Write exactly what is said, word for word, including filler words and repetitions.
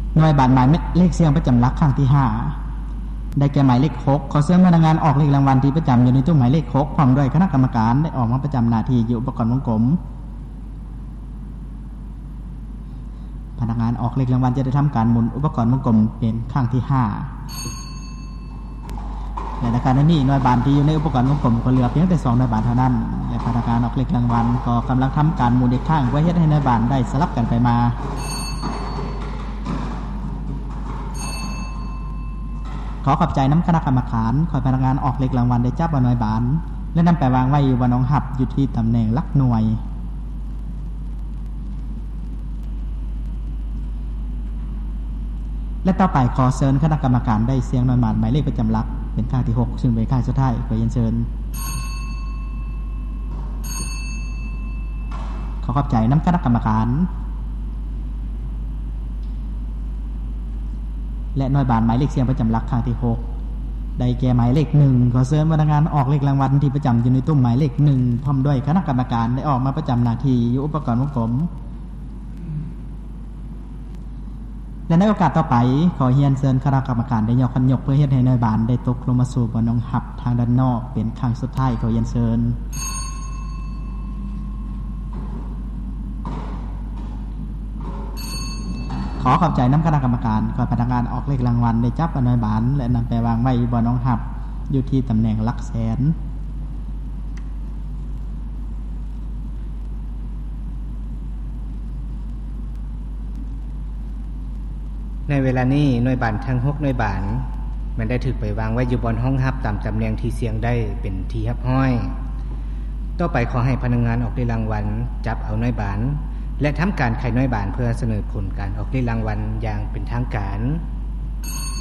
หน่วยบาทหมายเลขเสียงประจำหลักครั้งที่ห้าได้แก่หมายเลขหกขอเชิญพนักงานออกเลขรางวัลที่ประจำอยู่ในตู้หมายเลขหกพร้อมด้วยคณะกรรมการได้ออกมาประจำหน้าที่อยู่อุปกรณ์วงกลมพนักงานออกเลขรางวัลจะได้ทำการหมุนอุปกรณ์วงกลมเป็นครั้งที่ห้าและในการนี้หน่วยบาทที่อยู่ในอุปกรณ์วงกลมก็เหลือเพียงแต่สองหน่วยบาทเท่านั้นและพนักงานออกเลขรางวัลก็กำลังทำการหมุนอีกครั้งเพื่อเฮ็ดให้หน่วยบาทได้สลับกันไปมาขอขอบใจน้ำคณะกรรมการคอยพนักงานออกเลขรางวัลได้จับเอาหน่วยบาทและนำไปวางไว้บนน้องหับอยู่ที่ตำแหน่งหลักหน่วยและต่อไปขอเชิญคณะกรรมการได้เสียงหน่วยบาทหมายเลขประจำหลักเป็นครั้งที่หกซึ่งเป็นครั้งสุดท้ายขอเรียนเชิญขอขอบใจน้ำคณะกรรมการและหน่วยบาทหมายเลขเสียงประจำหลักครั้งที่หกได้แก่หมายเลขหนึ่งขอเชิญพนักงานออกเลขรางวัลที่ประจำอยู่ในตู้หมายเลขหนึ่งพร้อมด้วยคณะกรรมการได้ออกมาประจำหน้าที่อยู่อุปกรณ์วงกลมและในโอกาสต่อไปขอเรียนเชิญคณะกรรมการได้ยกขันยกเพื่อเฮ็ดให้หน่วยบาทได้ตกลงมาสู่บนน้องหับทางด้านนอกเป็นครั้งสุดท้ายขอเรียนเชิญขอขอบใจน้ำคณะกรรมการขอพนักงานออกเลขรางวัลได้จับหน่วยบาทและนำไปวางไว้บนน้องหับอยู่ที่ตำแหน่งหลักแสนในเวลานี้หน่วยบาททั้งหกหน่วยบาทมันได้ถูกไปวางไว้อยู่บนห้องหับตามตำแหน่งที่เสียงได้เป็นที่หับห้อยต่อไปขอให้พนักงานออกเลขรางวัลจับเอาหน่วยบาทและทำการไขหน่วยบาทเพื่อเสนอผลการออกเลขรางวัลอย่างเป็นทางการ